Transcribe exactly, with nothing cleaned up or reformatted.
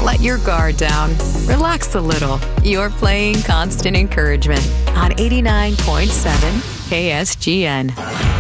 Let your guard down. Relax a little. You're playing Constant Encouragement on eighty-nine point seven K S G N.